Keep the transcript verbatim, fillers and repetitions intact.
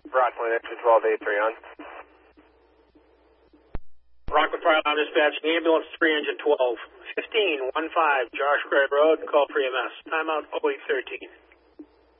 Rockland, engine twelve eighty-three on. Rockland Fire Alarm Dispatch, ambulance three, engine twelve. fifteen one five Josh Gray Road, call for E M S. Timeout oh eight thirteen.